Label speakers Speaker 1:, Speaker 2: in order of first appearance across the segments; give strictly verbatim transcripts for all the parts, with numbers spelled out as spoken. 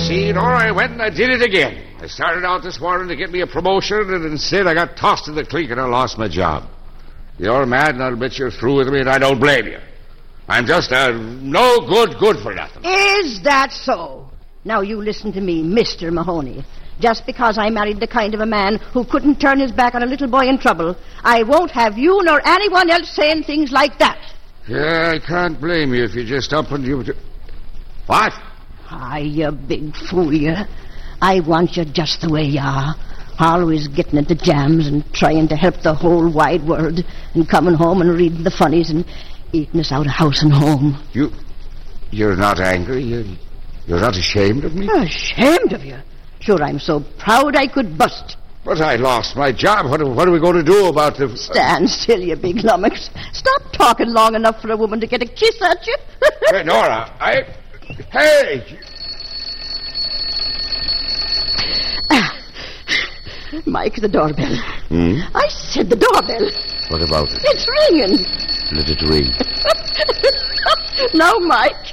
Speaker 1: see, Nora, I went and I did it again. I started out this morning to get me a promotion, and instead I got tossed in the clink and I lost my job. You're mad, and I'll bet you're through with me, and I don't blame you. I'm just a no good, good for nothing.
Speaker 2: Is that so? Now you listen to me, Mister Mahoney. Just because I married the kind of a man who couldn't turn his back on a little boy in trouble, I won't have you nor anyone else saying things like that.
Speaker 1: Yeah, I can't blame you if you just up and you... What?
Speaker 2: Ah, you big fool, you. I want you just the way you are. Always getting into jams and trying to help the whole wide world, and coming home and reading the funnies and eating us out of house and home.
Speaker 1: You... You're not angry? You're, you're not ashamed of me?
Speaker 2: Ashamed of you? Sure, I'm so proud I could bust.
Speaker 1: But I lost my job. What, what are we going to do about the...
Speaker 2: Stand still, you big lummox. Stop talking long enough for a woman to get a kiss at you.
Speaker 1: Hey, Nora, I... Hey!
Speaker 2: Mike, the doorbell.
Speaker 1: Hmm?
Speaker 2: I said the doorbell.
Speaker 1: What about it?
Speaker 2: It's ringing.
Speaker 1: Let it ring.
Speaker 2: Now, Mike.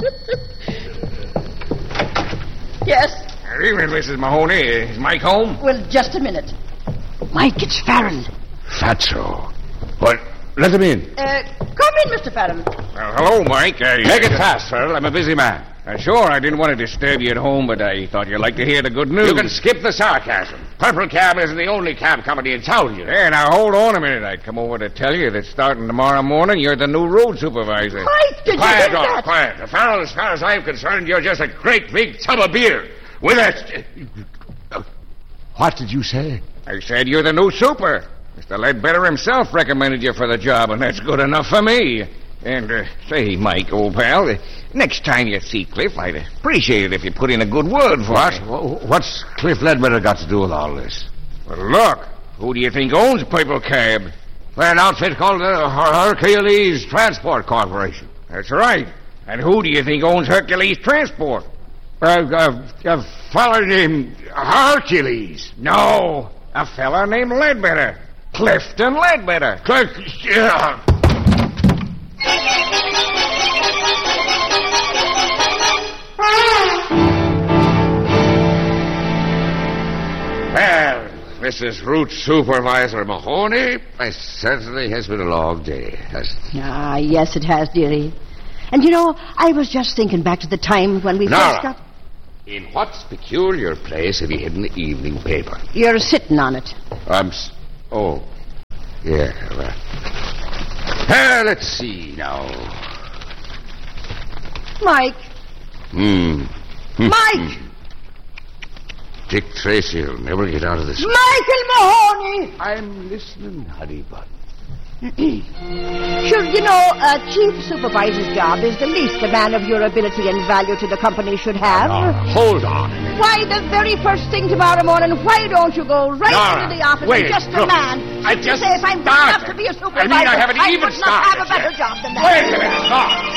Speaker 2: Yes?
Speaker 3: Good evening, Missus Mahoney. Is Mike home?
Speaker 2: Well, just a minute. Mike, it's Farrell.
Speaker 1: Fatso. What? Let him in.
Speaker 2: Uh, come in, Mister Farrell.
Speaker 3: Well, hello, Mike. I,
Speaker 1: Make it fast, Farrell. I'm a busy man.
Speaker 3: Uh, sure, I didn't want to disturb you at home, but I thought you'd like to hear the good news.
Speaker 1: You can skip the sarcasm. Purple Cab isn't the only cab company in town, you know.
Speaker 3: Hey, now, hold on a minute. I'd come over to tell you that starting tomorrow morning, you're the new road supervisor.
Speaker 2: Mike, did
Speaker 1: Quiet,
Speaker 2: you hear
Speaker 1: Nora,
Speaker 2: that?
Speaker 1: quiet. Farrell, as far as I'm concerned, you're just a great big tub of beer. With a... What did you say?
Speaker 3: I said you're the new super. Mister Ledbetter himself recommended you for the job, and that's good enough for me. And, uh, say, Mike, old pal, uh, next time you see Cliff, I'd appreciate it if you put in a good word for
Speaker 1: What?
Speaker 3: me.
Speaker 1: Wh- What's Cliff Ledbetter got to do with all this?
Speaker 3: Well, look, who do you think owns Purple Cab?
Speaker 1: Well, an outfit called the Her- Hercules Transport Corporation.
Speaker 3: That's right. And who do you think owns Hercules Transport?
Speaker 1: Uh, a, a fella named Hercules.
Speaker 3: No, a fella named Ledbetter. Clifton Ledbetter.
Speaker 1: Cliff... Yeah. Well, Missus Root Supervisor Mahoney, it certainly has been a long day, hasn't it?
Speaker 2: Ah, yes, it has, dearie. And, you know, I was just thinking back to the time when we
Speaker 1: Nora,
Speaker 2: first got...
Speaker 1: in what peculiar place have you hidden the evening paper?
Speaker 2: You're sitting on it.
Speaker 1: I'm... S- oh. Yeah, well... Uh, let's see now.
Speaker 2: Mike.
Speaker 1: Hmm.
Speaker 2: Mike!
Speaker 1: Dick Tracy will never get out of this.
Speaker 2: Michael Mahoney!
Speaker 1: I'm listening, honey bun.
Speaker 2: Sure, you know, a chief supervisor's job is the least a man of your ability and value to the company should have.
Speaker 1: Nora, hold on.
Speaker 2: Why, the very first thing tomorrow morning, why don't you go right
Speaker 1: Nora,
Speaker 2: into the office
Speaker 1: wait,
Speaker 2: and just
Speaker 1: look,
Speaker 2: demand...
Speaker 1: I
Speaker 2: simply
Speaker 1: just
Speaker 2: say if I'm good
Speaker 1: started.
Speaker 2: enough to be a supervisor,
Speaker 1: I mean, I haven't even
Speaker 2: would not have a
Speaker 1: started
Speaker 2: better
Speaker 1: yet.
Speaker 2: job than that.
Speaker 1: Wait a minute, stop.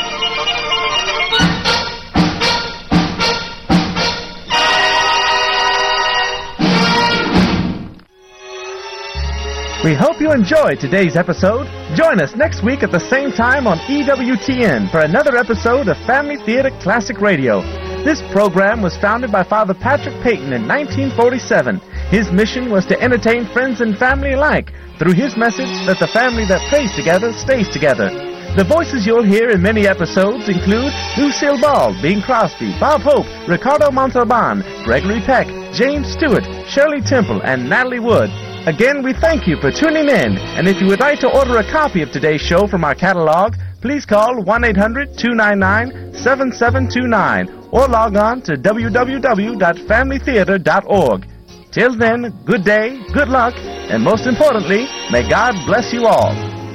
Speaker 4: We hope you enjoyed today's episode. Join us next week at the same time on E W T N for another episode of Family Theater Classic Radio. This program was founded by Father Patrick Peyton in nineteen forty-seven. His mission was to entertain friends and family alike through his message that the family that prays together stays together. The voices you'll hear in many episodes include Lucille Ball, Bing Crosby, Bob Hope, Ricardo Montalban, Gregory Peck, James Stewart, Shirley Temple, and Natalie Wood. Again, we thank you for tuning in, and if you would like to order a copy of today's show from our catalog, please call one eight hundred two nine nine seven seven two nine or log on to w w w dot family theater dot org. Till then, good day, good luck, and most importantly, may God bless you all.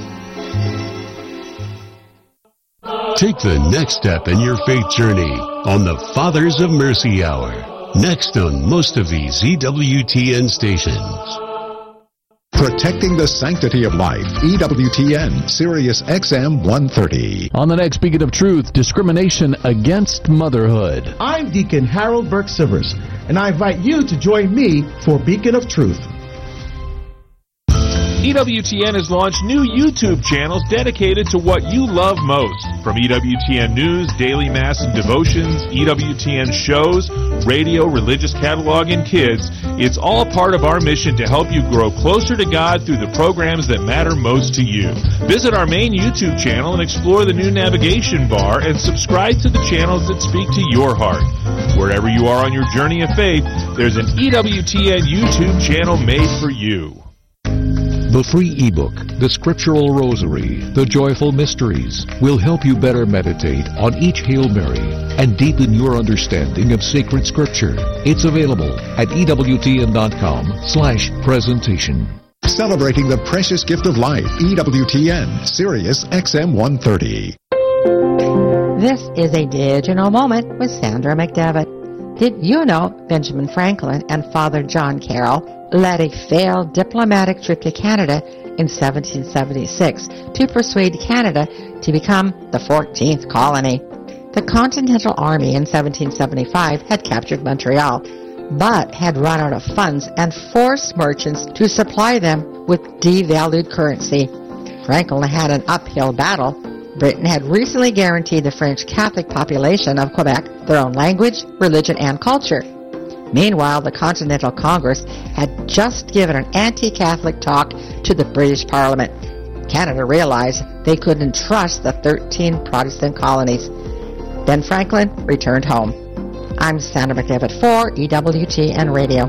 Speaker 5: Take the next step in your faith journey on the Fathers of Mercy Hour, next on most of these E W T N stations.
Speaker 6: Protecting the sanctity of life. E W T N, Sirius X M one thirty.
Speaker 7: On the next Beacon of Truth, discrimination against motherhood.
Speaker 8: I'm Deacon Harold Burke Sivers, and I invite you to join me for Beacon of Truth.
Speaker 9: E W T N has launched new YouTube channels dedicated to what you love most. From E W T N News, Daily Mass and Devotions, E W T N shows, radio, religious catalog, and kids, it's all part of our mission to help you grow closer to God through the programs that matter most to you. Visit our main YouTube channel and explore the new navigation bar and subscribe to the channels that speak to your heart. Wherever you are on your journey of faith, there's an E W T N YouTube channel made for you.
Speaker 10: The free ebook, The Scriptural Rosary, The Joyful Mysteries, will help you better meditate on each Hail Mary and deepen your understanding of sacred Scripture. It's available at E W T N dot com slash presentation.
Speaker 6: Celebrating the precious gift of life, E W T N, Sirius X M one thirty.
Speaker 11: This is a Digital Moment with Sandra McDevitt. Did you know Benjamin Franklin and Father John Carroll led a failed diplomatic trip to Canada in seventeen seventy-six to persuade Canada to become the fourteenth colony? The Continental Army in seventeen seventy-five had captured Montreal, but had run out of funds and forced merchants to supply them with devalued currency. Franklin had an uphill battle. Britain had recently guaranteed the French Catholic population of Quebec their own language, religion, and culture. Meanwhile, the Continental Congress had just given an anti-Catholic talk to the British Parliament. Canada realized they couldn't trust the thirteen Protestant colonies. Ben Franklin returned home. I'm Sandra McDevitt for E W T N Radio.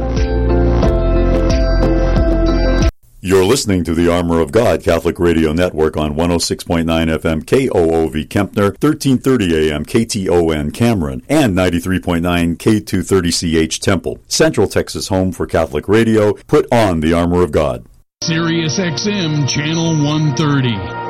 Speaker 12: You're listening to the Armor of God Catholic Radio Network on one oh six point nine F M K O O V Kempner, thirteen thirty A M K T O N Cameron, and ninety-three point nine K two thirty C H Temple. Central Texas home for Catholic radio. Put on the Armor of God.
Speaker 5: Sirius X M Channel one thirty.